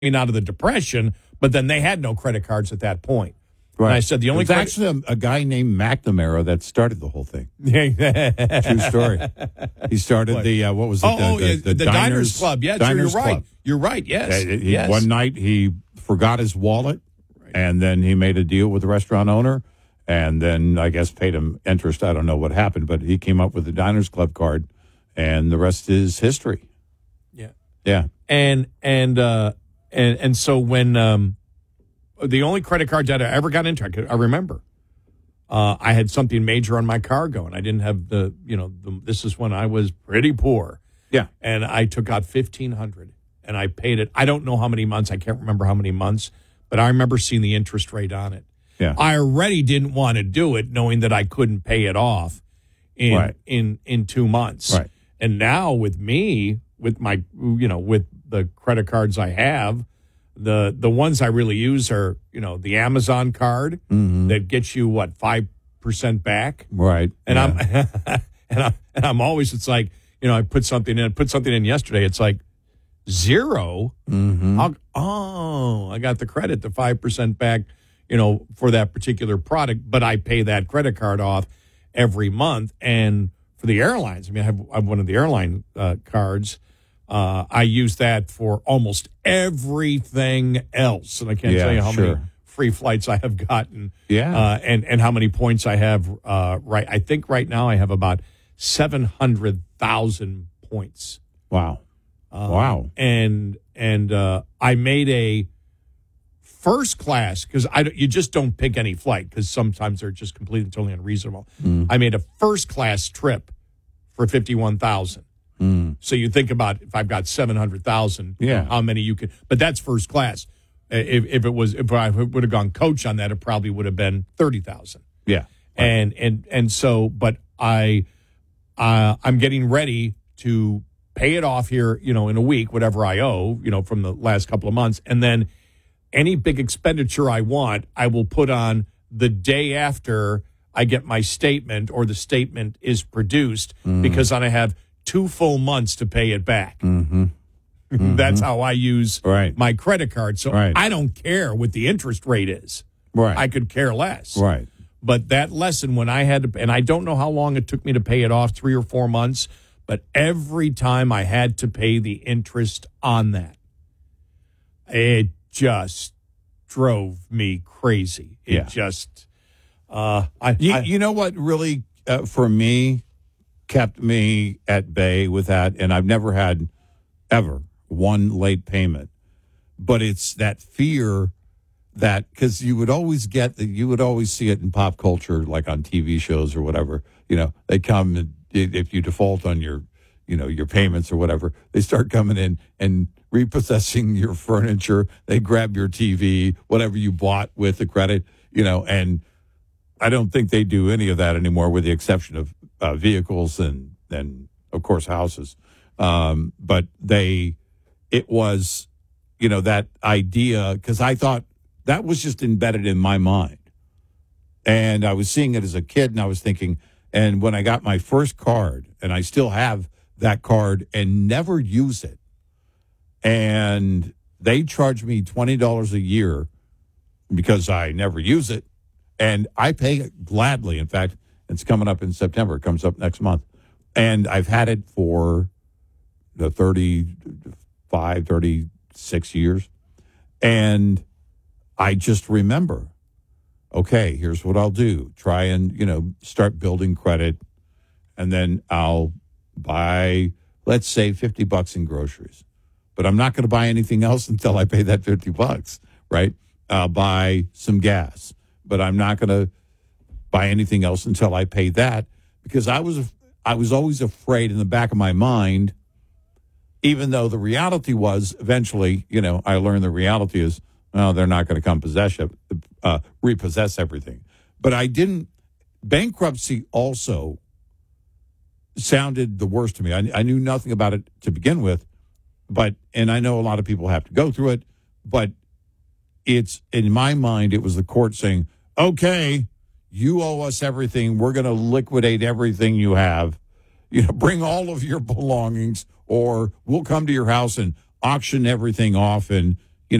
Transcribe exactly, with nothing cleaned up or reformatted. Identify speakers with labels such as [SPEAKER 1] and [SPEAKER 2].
[SPEAKER 1] out of the depression, but then they had no credit cards at that point.
[SPEAKER 2] Right.
[SPEAKER 1] And I said the only
[SPEAKER 2] It was
[SPEAKER 1] credit-
[SPEAKER 2] actually a, a guy named McNamara that started the whole thing. True story. He started
[SPEAKER 1] What?
[SPEAKER 2] the uh, what was it?
[SPEAKER 1] Oh,
[SPEAKER 2] the,
[SPEAKER 1] oh,
[SPEAKER 2] the,
[SPEAKER 1] yeah,
[SPEAKER 2] the,
[SPEAKER 1] the
[SPEAKER 2] diners,
[SPEAKER 1] Diners Club. Yeah,
[SPEAKER 2] Diners
[SPEAKER 1] you're right.
[SPEAKER 2] Club.
[SPEAKER 1] You're right. Yes.
[SPEAKER 2] Uh, he-
[SPEAKER 1] yes.
[SPEAKER 2] One night he forgot his wallet, right. and then he made a deal with the restaurant owner, and then I guess paid him interest. I don't know what happened, but he came up with the Diners Club card, and the rest is history.
[SPEAKER 1] Yeah.
[SPEAKER 2] Yeah.
[SPEAKER 1] And and uh, and and so when um, the only credit cards that I ever got into, I, could, I remember. Uh, I had something major on my car going. I didn't have the, you know, the, this is when I was pretty poor.
[SPEAKER 2] Yeah.
[SPEAKER 1] And I took out fifteen hundred dollars and I paid it. I don't know how many months. I can't remember how many months, but I remember seeing the interest rate on it.
[SPEAKER 2] Yeah.
[SPEAKER 1] I already didn't want to do it knowing that I couldn't pay it off in,
[SPEAKER 2] Right.
[SPEAKER 1] in, in two months.
[SPEAKER 2] Right.
[SPEAKER 1] And now with me, with my, you know, with the credit cards I have, The the ones I really use are, you know, the Amazon card
[SPEAKER 2] Mm-hmm.
[SPEAKER 1] that gets you what five percent back,
[SPEAKER 2] Right.
[SPEAKER 1] and
[SPEAKER 2] yeah.
[SPEAKER 1] I'm and I'm and I'm always it's like, you know, I put something in, I put something in yesterday. It's like zero.
[SPEAKER 2] Mm-hmm.
[SPEAKER 1] I'll, oh, I got the credit, the five percent back, you know, for that particular product, but I pay that credit card off every month. And for the airlines, I mean, I have, I have one of the airline uh, cards. Uh, I use that for almost everything else, and I can't
[SPEAKER 2] Yeah,
[SPEAKER 1] tell you how
[SPEAKER 2] sure.
[SPEAKER 1] many free flights I have gotten.
[SPEAKER 2] Yeah.
[SPEAKER 1] uh, and and how many points I have. Uh, right, I think right now I have about seven hundred thousand points.
[SPEAKER 2] Wow.
[SPEAKER 1] Um,
[SPEAKER 2] Wow.
[SPEAKER 1] And and uh, I made a first class because I don't- you just don't pick any flight because sometimes they're just completely and totally unreasonable.
[SPEAKER 2] Mm.
[SPEAKER 1] I made a first class trip for fifty one thousand.
[SPEAKER 2] Mm.
[SPEAKER 1] So you think about if I've got seven hundred thousand,
[SPEAKER 2] Yeah.
[SPEAKER 1] how many you could, but that's first class. If, if it was, if I would have gone coach on that, it probably would have been thirty thousand.
[SPEAKER 2] Yeah.
[SPEAKER 1] And, and, and so, but I, uh, I'm getting ready to pay it off here, you know, in a week, whatever I owe, you know, from the last couple of months. And then any big expenditure I want, I will put on the day after I get my statement or the statement is produced
[SPEAKER 2] Mm.
[SPEAKER 1] because then I have two full months to pay it back.
[SPEAKER 2] Mm-hmm.
[SPEAKER 1] That's how I use
[SPEAKER 2] Right.
[SPEAKER 1] my credit card. So
[SPEAKER 2] Right.
[SPEAKER 1] I don't care what the interest rate is.
[SPEAKER 2] Right.
[SPEAKER 1] I could care less.
[SPEAKER 2] Right.
[SPEAKER 1] But that lesson when I had to, and I don't know how long it took me to pay it off, three or four months, but every time I had to pay the interest on that, it just drove me crazy. It
[SPEAKER 2] Yeah.
[SPEAKER 1] just, uh, I,
[SPEAKER 2] You,
[SPEAKER 1] I
[SPEAKER 2] you know what really, uh, for me, kept me at bay with that, and I've never had ever one late payment, but it's that fear that because you would always get that you would always see it in pop culture, like on T V shows or whatever. You know, they come and if you default on your, you know, your payments or whatever, they start coming in and repossessing your furniture. They grab your T V, whatever you bought with the credit, you know, and I don't think they do any of that anymore, with the exception of uh, vehicles and, and of course, houses. Um, but they, it was, you know, that idea, because I thought that was just embedded in my mind. And I was seeing it as a kid, and I was thinking, and when I got my first card, and I still have that card and never use it, and they charge me twenty dollars a year because I never use it, and I pay it gladly. In fact, it's coming up in September. It comes up next month. And I've had it for the thirty-five, thirty-six years. And I just remember, okay, here's what I'll do. Try and, you know, start building credit. And then I'll buy, let's say, fifty bucks in groceries. But I'm not going to buy anything else until I pay that fifty bucks, right? I'll buy some gas. But I'm not going to buy anything else until I pay that, because I was I was always afraid in the back of my mind, even though the reality was eventually, you know, I learned the reality is, oh, they're not going to come possess it, uh, repossess everything. But I didn't. Bankruptcy also sounded the worst to me. I, I knew nothing about it to begin with, but and I know a lot of people have to go through it, but it's in my mind, it was the court saying, okay, you owe us everything. We're going to liquidate everything you have. You know, bring all of your belongings, or we'll come to your house and auction everything off, and